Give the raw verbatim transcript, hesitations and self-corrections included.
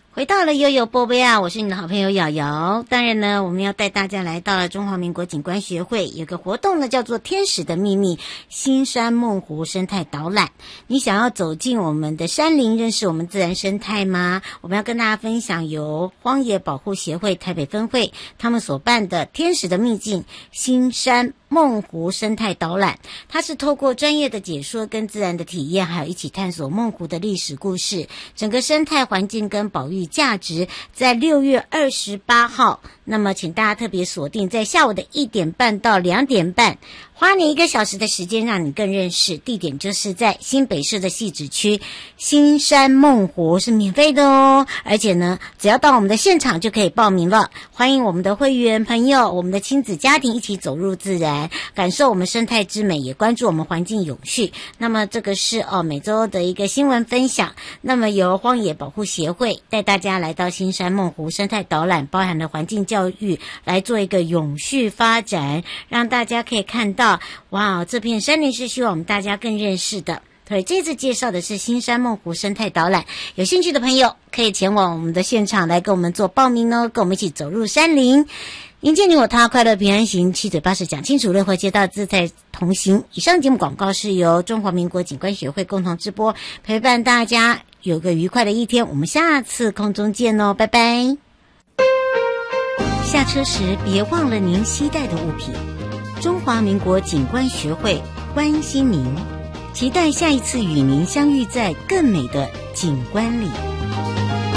回到了悠悠波波啊，我是你的好朋友瑶瑶。当然呢，我们要带大家来到了中华民国景观学会，有个活动呢，叫做天使的秘密新山梦湖生态导览。你想要走进我们的山林，认识我们自然生态吗？我们要跟大家分享由荒野保护协会台北分会他们所办的天使的秘境新山梦湖生态导览。它是透过专业的解说跟自然的体验，还有一起探索梦湖的历史故事，整个生态环境跟保育价值。在六月二十八号，那么请大家特别锁定在下午的一点半到两点半，花你一个小时的时间让你更认识。地点就是在新北市的汐止区新山梦湖，是免费的哦，而且呢只要到我们的现场就可以报名了。欢迎我们的会员朋友，我们的亲子家庭一起走入自然，感受我们生态之美，也关注我们环境永续。那么这个是哦每周的一个新闻分享，那么由荒野保护协会带大家来到新山梦湖生态导览，包含了环境教育，来做一个永续发展，让大家可以看到哇，这片山林是希望我们大家更认识的。对，这次介绍的是新山梦湖生态导览，有兴趣的朋友可以前往我们的现场来跟我们做报名哦，跟我们一起走入山林，迎接你我他，快乐平安行，七嘴八舌讲清楚，乐活街道自在同行。以上节目广告是由中华民国景观学会共同直播，陪伴大家有个愉快的一天，我们下次空中见哦，拜拜。下车时别忘了您携带的物品。中华民国景观学会关心您，期待下一次与您相遇在更美的景观里。